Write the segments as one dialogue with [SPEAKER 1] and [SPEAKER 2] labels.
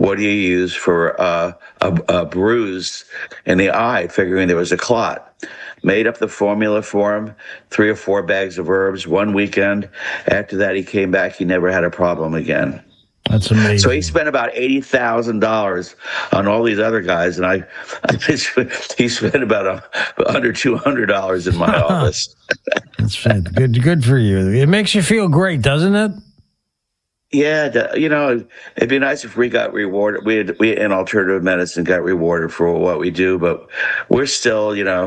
[SPEAKER 1] what do you use for a bruise in the eye, figuring there was a clot. Made up the formula for him, 3 or 4 bags of herbs, one weekend. After that, he came back. He never had a problem again.
[SPEAKER 2] That's amazing.
[SPEAKER 1] So he spent about $80,000 on all these other guys, and he spent about under $200 in my office.
[SPEAKER 2] That's good for you. It makes you feel great, doesn't it?
[SPEAKER 1] Yeah, it'd be nice if we got rewarded. We in alternative medicine got rewarded for what we do, but we're still,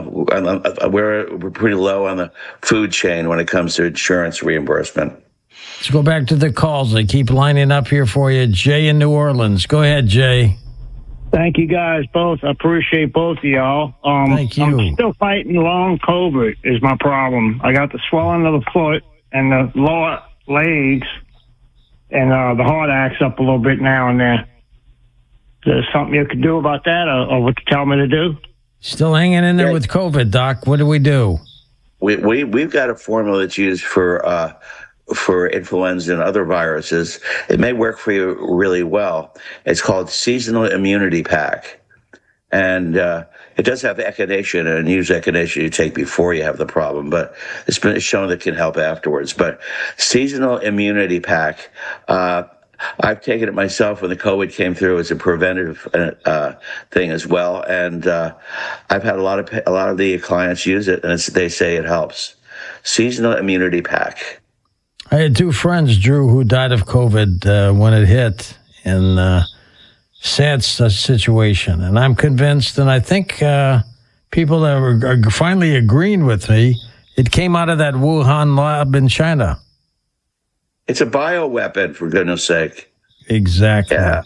[SPEAKER 1] we're pretty low on the food chain when it comes to insurance reimbursement.
[SPEAKER 2] Let's go back to the calls. They keep lining up here for you. Jay in New Orleans. Go ahead, Jay.
[SPEAKER 3] Thank you guys both. I appreciate both of y'all.
[SPEAKER 2] Thank you.
[SPEAKER 3] I'm still fighting long COVID is my problem. I got the swelling of the foot and the lower legs. And the heart acts up a little bit now and then. Is there something you could do about that, or what you tell me to do?
[SPEAKER 2] Still hanging in there with COVID, Doc. What do we do?
[SPEAKER 1] We've got a formula that's used for influenza and other viruses. It may work for you really well. It's called Seasonal Immunity Pack. And it does have echinacea, and use echinacea you take before you have the problem, but it's been shown that it can help afterwards. But Seasonal Immunity Pack, I've taken it myself when the COVID came through as a preventative thing as well, and I've had a lot of the clients use it, and they say it helps. Seasonal Immunity Pack.
[SPEAKER 2] I had 2 friends, Drew, who died of COVID when it hit, and sad situation, and I'm convinced, and I think people that are finally agreeing with me, it came out of that Wuhan lab in China.
[SPEAKER 1] It's a bioweapon, for goodness sake.
[SPEAKER 2] Exactly.
[SPEAKER 1] Yeah.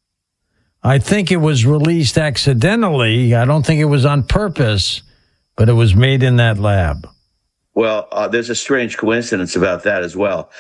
[SPEAKER 2] I think it was released accidentally. I don't think it was on purpose, but it was made in that lab.
[SPEAKER 1] Well, there's a strange coincidence about that as well.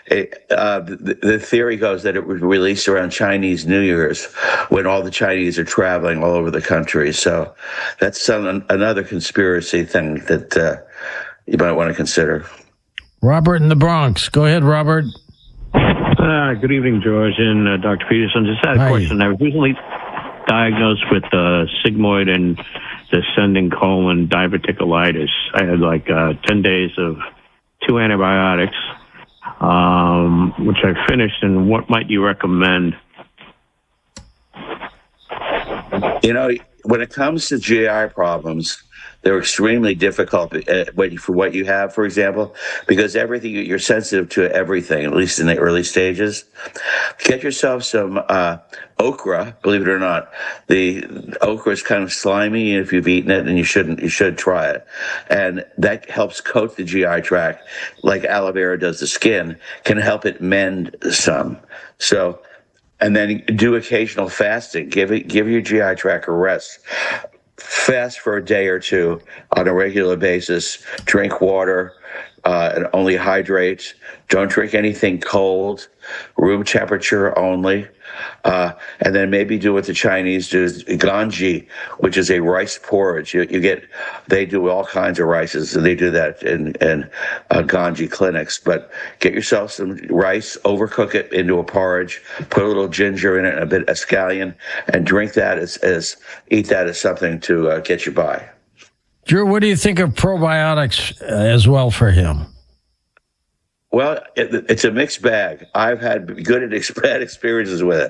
[SPEAKER 1] The theory goes that it was released around Chinese New Year's when all the Chinese are traveling all over the country. So that's another conspiracy thing that you might want to consider.
[SPEAKER 2] Robert in the Bronx. Go ahead, Robert.
[SPEAKER 4] Good evening, George and Dr. Peterson. Just had a question. I was recently diagnosed with sigmoid and descending colon diverticulitis. I had 10 days of 2 antibiotics, which I finished. And what might you recommend?
[SPEAKER 1] When it comes to GI problems, they're extremely difficult for what you have, for example, because you're sensitive to everything, at least in the early stages. Get yourself some okra, believe it or not. The okra is kind of slimy if you've eaten it, and you should try it. And that helps coat the GI tract like aloe vera does the skin, can help it mend some. So, and then do occasional fasting. Give your GI tract a rest. Fast for a day or 2 on a regular basis. Drink water and only hydrate. Don't drink anything cold. Room temperature only. And then maybe do what the Chinese do, ganji, which is a rice porridge. They do all kinds of rices, and they do that in ganji clinics. But get yourself some rice, overcook it into a porridge, put a little ginger in it and a bit of scallion, and drink that eat that as something to get you by.
[SPEAKER 2] Drew, what do you think of probiotics as well for him?
[SPEAKER 1] Well, it's a mixed bag. I've had good and bad experiences with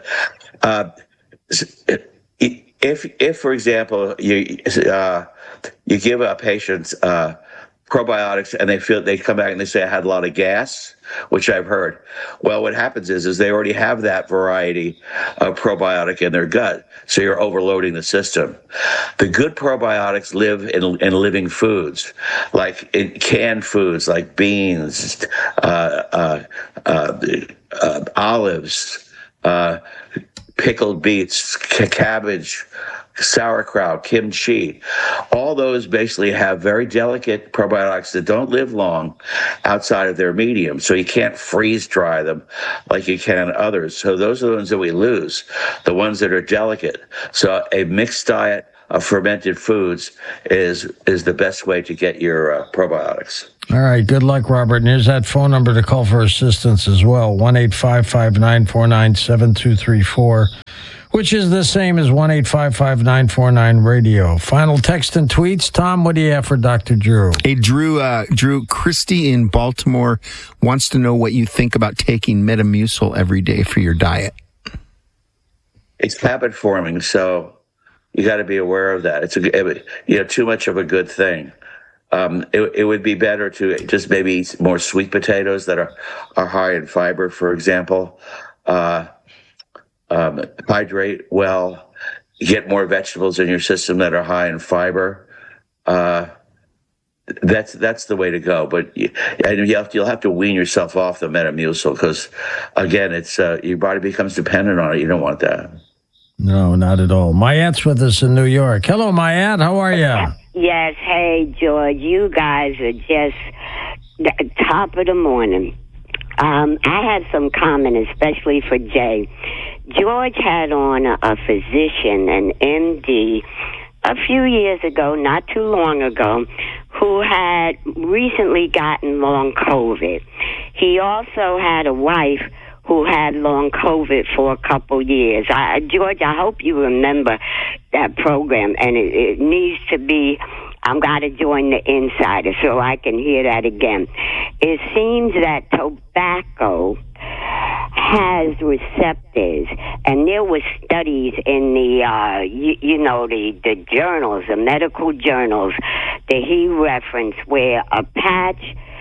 [SPEAKER 1] it. If for example, you give a patient probiotics and they come back and they say, I had a lot of gas, which I've heard. Well, what happens is they already have that variety of probiotic in their gut, so you're overloading the system. The good probiotics live in living foods, like in canned foods like beans, olives, pickled beets, cabbage, sauerkraut, kimchi. All those basically have very delicate probiotics that don't live long outside of their medium. So you can't freeze dry them like you can others. So those are the ones that we lose, the ones that are delicate. So a mixed diet of fermented foods is the best way to get your probiotics.
[SPEAKER 2] All right. Good luck, Robert. And here's that phone number to call for assistance as well. 1-855-949-7234, which is the same as 1-855-949-RADIO. Final text and tweets. Tom, what do you have for Dr. Drew?
[SPEAKER 5] Hey, Drew, Christy in Baltimore wants to know what you think about taking Metamucil every day for your diet.
[SPEAKER 1] It's habit forming, so you got to be aware of that. It's too much of a good thing. It would be better to just maybe eat more sweet potatoes that are high in fiber, for example. Hydrate well. Get more vegetables in your system that are high in fiber. That's the way to go. But you'll have to wean yourself off the Metamucil because, again, it's your body becomes dependent on it. You don't want that.
[SPEAKER 2] No, not at all. Mayatte's with us in New York. Hello, Mayette. How are you?
[SPEAKER 6] Yes. Hey, George. You guys are just top of the morning. I had some comment, especially for Jay. George had on a physician, an MD, a few years ago, not too long ago, who had recently gotten long COVID. He also had a wife who had long COVID for a couple years. George, I hope you remember that program, and it needs to be, I've got to join the Insider so I can hear that again. It seems that tobacco has receptors, and there were studies in the, the journals, the medical journals that he referenced where a patch,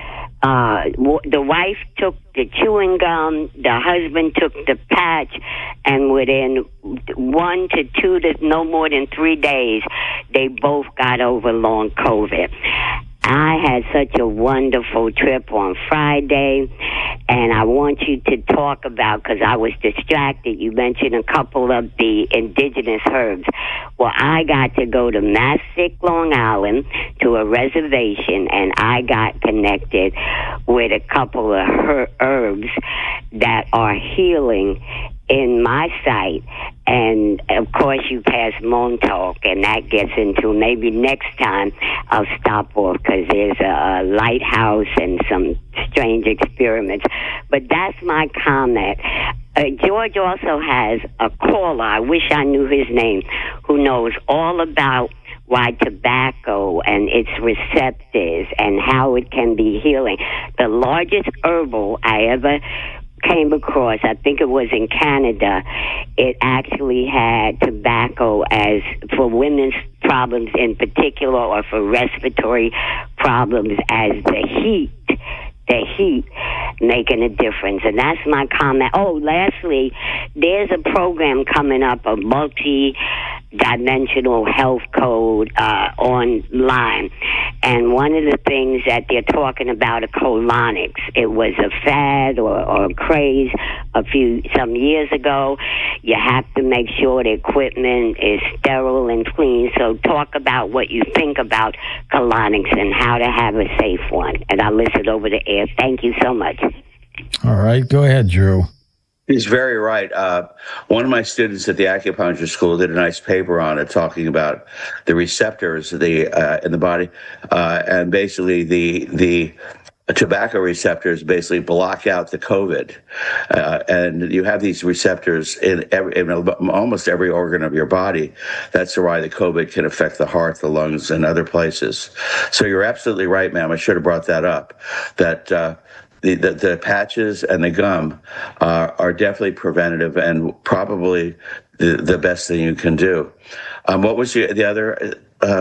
[SPEAKER 6] the wife took the chewing gum, the husband took the patch, and within 1 to 2 to no more than 3 days, they both got over long COVID. I had such a wonderful trip on Friday, and I want you to talk about, because I was distracted, you mentioned a couple of the indigenous herbs. Well, I got to go to Massac, Long Island, to a reservation, and I got connected with a couple of herbs that are healing in my site. And of course you pass Montauk, and that gets into, maybe next time I'll stop off because there's a lighthouse and some strange experiments. But that's my comment. George also has a caller, I wish I knew his name, who knows all about why tobacco and its receptors and how it can be healing. The largest herbal I ever came across, I think it was in Canada, it actually had tobacco as for women's problems in particular, or for respiratory problems, as the heat making a difference. And that's my comment. Oh, lastly, there's a program coming up, a multi-dimensional health code online. And one of the things that they're talking about are colonics. It was a fad or a craze some years ago. You have to make sure the equipment is sterile and clean. So talk about what you think about colonics and how to have a safe one. And I'll listen over the air. Thank you so much.
[SPEAKER 2] All right. Go ahead, Drew.
[SPEAKER 1] He's very right. One of my students at the acupuncture school did a nice paper on it, talking about the receptors in the body, and basically the tobacco receptors basically block out the COVID, and you have these receptors in almost every organ of your body. That's why the COVID can affect the heart, the lungs, and other places. So you're absolutely right, ma'am. I should have brought that up. That the patches and the gum are definitely preventative and probably the best thing you can do. What was the other?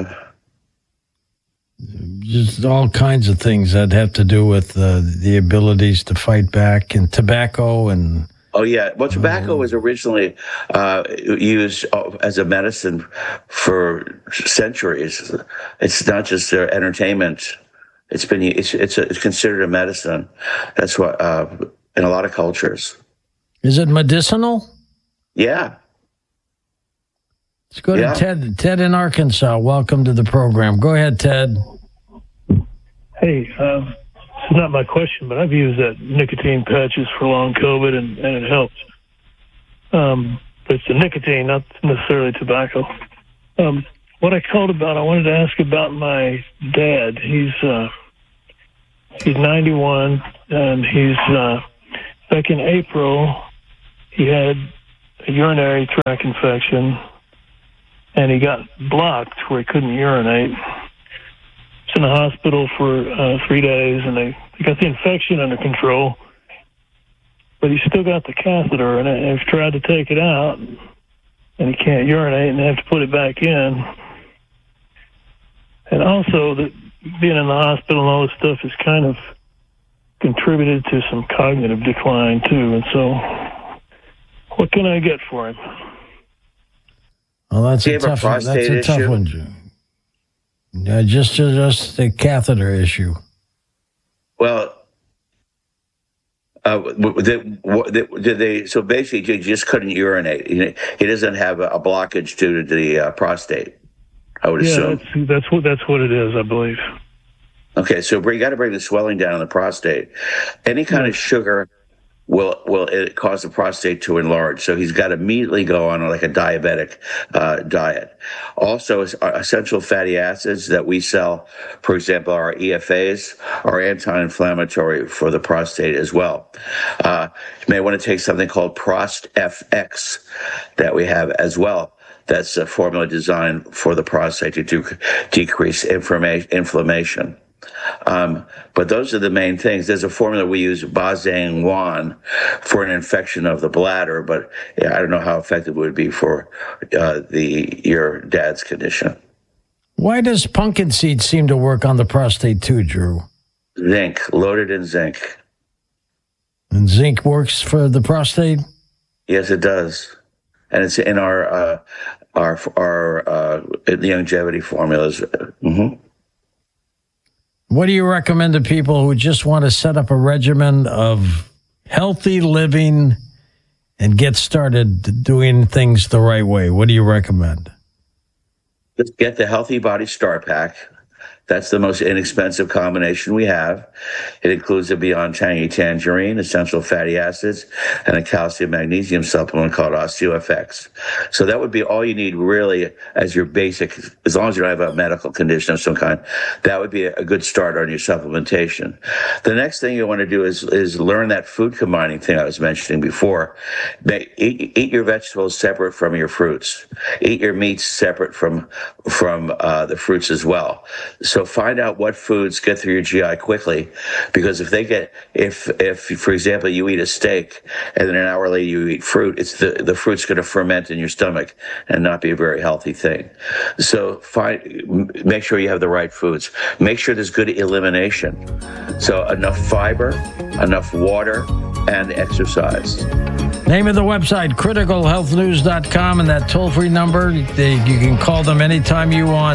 [SPEAKER 2] Just all kinds of things that have to do with the abilities to fight back, and tobacco and...
[SPEAKER 1] Oh, yeah. Well, tobacco was originally used as a medicine for centuries. It's not just entertainment. It's considered a medicine. That's what in a lot of cultures.
[SPEAKER 2] Is it medicinal?
[SPEAKER 1] Yeah.
[SPEAKER 2] Let's go to Ted. Ted in Arkansas. Welcome to the program. Go ahead, Ted.
[SPEAKER 7] Hey, it's not my question, but I've used that nicotine patches for long COVID, and it helps. But it's the nicotine, not necessarily tobacco. What I called about, I wanted to ask about my dad. He's He's 91, and he's back in April. He had a urinary tract infection, and he got blocked where he couldn't urinate. He's in the hospital for 3 days, and they got the infection under control, but he's still got the catheter, and they've tried to take it out, and he can't urinate, and they have to put it back in. And also, being in the hospital and all this stuff has kind of contributed to some cognitive decline, too. And so, what can I get for him?
[SPEAKER 2] Well, that's a tough one. That's a tough one, Jim. Just the catheter issue.
[SPEAKER 1] Well, did they? So basically, he just couldn't urinate. He doesn't have a blockage due to the prostate, I would assume.
[SPEAKER 7] That's what it is, I believe.
[SPEAKER 1] Okay, so you got to bring the swelling down in the prostate. Any kind of sugar will it cause the prostate to enlarge. So he's got to immediately go on like a diabetic diet. Also, essential fatty acids that we sell, for example, our EFAs, are anti-inflammatory for the prostate as well. You may want to take something called ProstFX that we have as well. That's a formula designed for the prostate to decrease inflammation. But those are the main things. There's a formula we use, Bazang-1, for an infection of the bladder, but I don't know how effective it would be for your dad's condition.
[SPEAKER 2] Why does pumpkin seed seem to work on the prostate too, Drew?
[SPEAKER 1] Zinc, loaded in zinc.
[SPEAKER 2] And zinc works for the prostate?
[SPEAKER 1] Yes, it does. And it's in our longevity formulas. Mm-hmm.
[SPEAKER 2] What do you recommend to people who just want to set up a regimen of healthy living and get started doing things the right way? What do you recommend?
[SPEAKER 1] Let's get the Healthy Body Start Pack. That's the most inexpensive combination we have. It includes a Beyond Tangy Tangerine, essential fatty acids, and a calcium magnesium supplement called OsteoFX. So that would be all you need really as your basic, as long as you don't have a medical condition of some kind. That would be a good start on your supplementation. The next thing you want to do is learn that food combining thing I was mentioning before. Eat your vegetables separate from your fruits. Eat your meats separate from the fruits as well. So find out what foods get through your GI quickly, because if for example you eat a steak and then an hour later you eat fruit, it's the fruit's going to ferment in your stomach and not be a very healthy thing. So make sure you have the right foods. Make sure there's good elimination. So enough fiber, enough water, and exercise.
[SPEAKER 2] Name of the website, criticalhealthnews.com, and that toll-free number, you can call them anytime you want,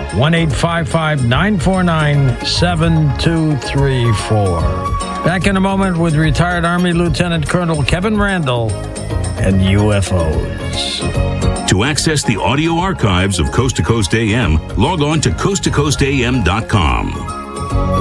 [SPEAKER 2] 1-855-949-7234. Back in a moment with retired Army Lieutenant Colonel Kevin Randle and UFOs.
[SPEAKER 8] To access the audio archives of Coast to Coast AM, log on to coasttocoastam.com.